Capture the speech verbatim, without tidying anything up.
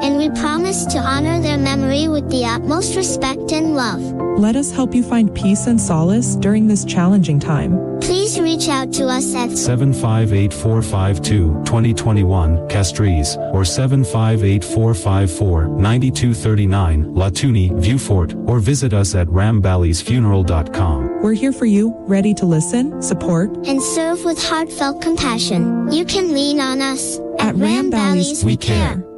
and we promise to honor their memory with the utmost respect and love. Let us help you find peace and solace during this challenging time. Please reach out to us at seven five eight four five two two zero two one Castries or seven five eight four five four nine two three nine Latuni, Viewfort, or visit us at rambally's funeral dot com. We're here for you, ready to listen, support, and serve with heartfelt compassion. You can lean on us. At, at Ram Valleys, we care.